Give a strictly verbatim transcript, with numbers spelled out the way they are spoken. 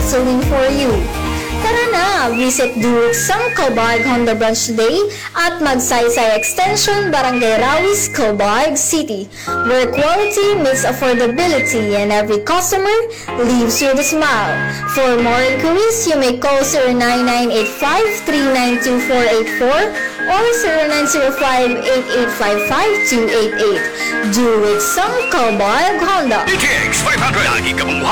gasoline for you. Tara na! Visit Duke Sang Calbayog Honda Branch today at Magsaysay Extension, Barangay Rawis, Calbayog City, where quality meets affordability and every customer leaves with a smile. For more inquiries, you may call zero nine nine eight five, three nine two four eight four or zero nine zero five, eight eight five five, two eight eight. Duke Sang Calbayog Honda. D T X five hundred. Lagi ka mong